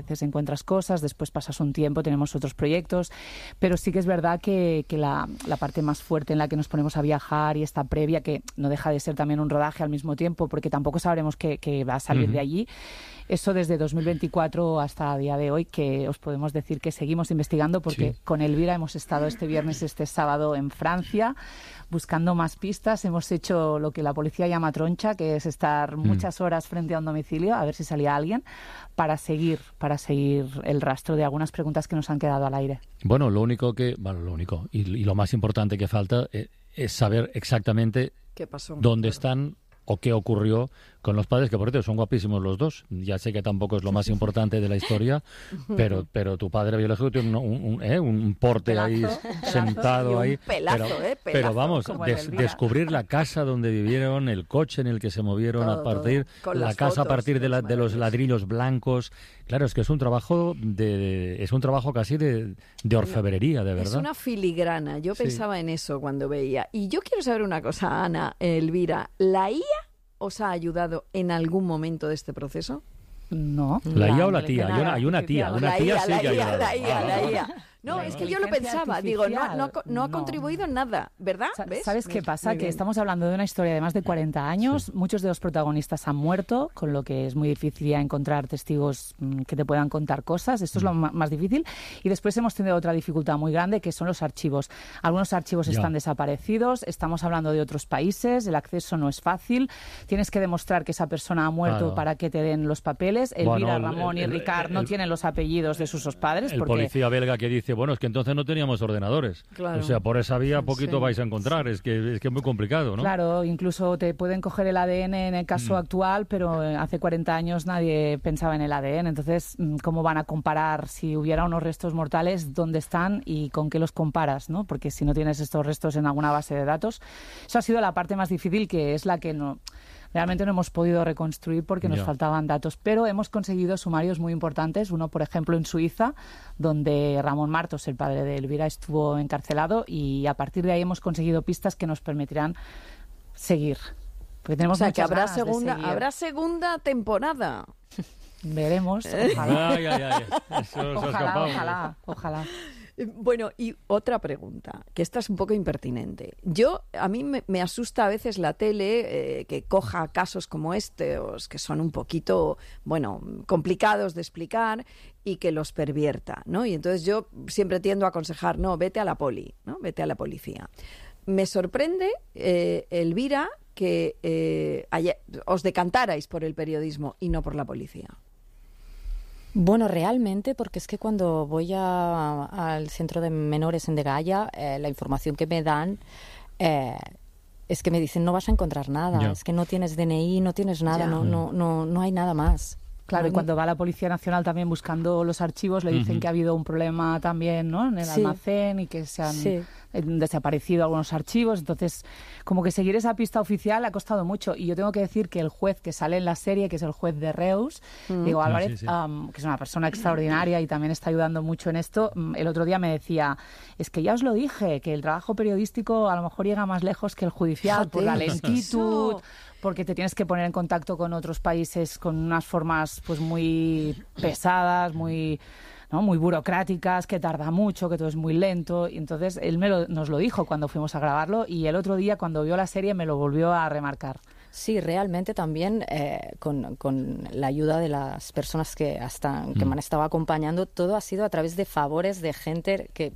veces encuentras cosas, después pasas un tiempo, tenemos otros proyectos, pero sí que es verdad que la parte más fuerte en la que nos ponemos a viajar y esta previa, que no deja de ser también un rodaje al mismo tiempo, porque tampoco sabremos qué va a salir de allí. Eso desde 2024 hasta el día de hoy, que os podemos decir que seguimos investigando, porque con Elvira hemos estado este viernes, este sábado en Francia, buscando más pistas. Hemos hecho lo que la policía llama troncha, que es estar muchas horas frente a un domicilio, a ver si salía alguien, para seguir el rastro de algunas preguntas que nos han quedado al aire. Bueno, lo único y lo más importante que falta es saber exactamente qué pasó, dónde están o qué ocurrió con los padres, que por cierto son guapísimos los dos. Ya sé que tampoco es lo más importante de la historia, pero tu padre biológico tiene un porte ahí, sentado ahí. Pelazo. Pero vamos, descubrir la casa donde vivieron, el coche en el que se movieron todo, a partir, la casa fotos, a partir de los ladrillos blancos. Claro, es que es un trabajo casi de orfebrería, de verdad. Es una filigrana. Yo pensaba en eso cuando veía. Y yo quiero saber una cosa, Ana, Elvira. ¿La IA os ha ayudado en algún momento de este proceso? No. ¿La IA o la tía? Hay una tía. Una tía sí que ha ayudado. La IA. No, es que yo lo pensaba. Digo, no ha contribuido en nada, ¿verdad? ¿Ves? ¿Sabes qué pasa? Que estamos hablando de una historia de más de 40 años. Sí. Muchos de los protagonistas han muerto, con lo que es muy difícil ya encontrar testigos que te puedan contar cosas. Esto es lo más difícil. Y después hemos tenido otra dificultad muy grande, que son los archivos. Algunos archivos están desaparecidos. Estamos hablando de otros países. El acceso no es fácil. Tienes que demostrar que esa persona ha muerto para que te den los papeles. Elvira, Ramón y Ricard no tienen los apellidos de sus padres. El policía belga que dice, bueno, es que entonces no teníamos ordenadores. Claro. O sea, por esa vía poquito vais a encontrar. Es que es muy complicado, ¿no? Claro, incluso te pueden coger el ADN en el caso actual, pero hace 40 años nadie pensaba en el ADN. Entonces, ¿cómo van a comparar si hubiera unos restos mortales, dónde están y con qué los comparas, ¿no? Porque si no tienes estos restos en alguna base de datos, eso ha sido la parte más difícil, que es la que realmente no hemos podido reconstruir porque nos faltaban datos, pero hemos conseguido sumarios muy importantes. Uno, por ejemplo, en Suiza, donde Ramón Martos, el padre de Elvira, estuvo encarcelado, y a partir de ahí hemos conseguido pistas que nos permitirán seguir. Porque tenemos que habrá segunda temporada. Veremos, ojalá. Ojalá. Bueno, y otra pregunta, que esta es un poco impertinente. A mí me asusta a veces la tele que coja casos como estos, que son un poquito, complicados de explicar, y que los pervierta, ¿no? Y entonces yo siempre tiendo a aconsejar, vete a la poli, ¿no? Vete a la policía. Me sorprende, Elvira, que os decantarais por el periodismo y no por la policía. Bueno, realmente, porque es que cuando voy al centro de menores en Degaya, la información que me dan es que me dicen no vas a encontrar nada, es que no tienes DNI, no tienes nada, no hay nada más. Claro, y cuando va la Policía Nacional también buscando los archivos, le dicen que ha habido un problema también, ¿no?, en el almacén, y que se han desaparecido algunos archivos. Entonces, como que seguir esa pista oficial ha costado mucho. Y yo tengo que decir que el juez que sale en la serie, que es el juez de Reus, Diego Álvarez, que es una persona extraordinaria y también está ayudando mucho en esto, el otro día me decía, es que ya os lo dije, que el trabajo periodístico a lo mejor llega más lejos que el judicial, por la lentitud, porque te tienes que poner en contacto con otros países con unas formas pues muy pesadas, muy burocráticas, que tarda mucho, que todo es muy lento. Y entonces él nos lo dijo cuando fuimos a grabarlo, y el otro día cuando vio la serie me lo volvió a remarcar. Sí, realmente también con la ayuda de las personas que me han estado acompañando, todo ha sido a través de favores de gente que...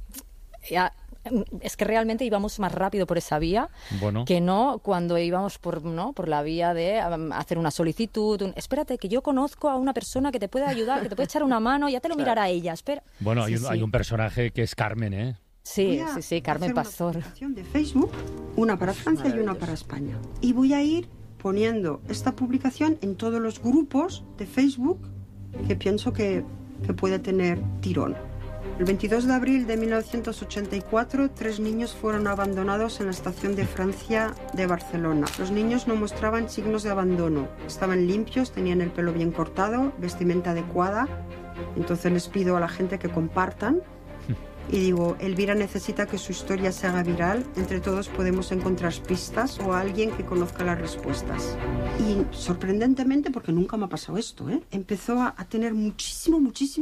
Es que realmente íbamos más rápido por esa vía que no cuando íbamos por la vía de hacer una solicitud. Espérate, que yo conozco a una persona que te puede ayudar, que te puede echar una mano, ya te lo mirará ella. Espera. Bueno, hay un personaje que es Carmen, ¿eh? Sí, Carmen Pastor. Una publicación de Facebook, una para Francia y una para España. Y voy a ir poniendo esta publicación en todos los grupos de Facebook que pienso que puede tener tirón. El 22 de abril de 1984, 3 niños fueron abandonados en la estación de Francia de Barcelona. Los niños no mostraban signos de abandono. Estaban limpios, tenían el pelo bien cortado, vestimenta adecuada. Entonces les pido a la gente que compartan. Y digo, Elvira necesita que su historia se haga viral. Entre todos podemos encontrar pistas o a alguien que conozca las respuestas. Y sorprendentemente, porque nunca me ha pasado esto, empezó a tener muchísimo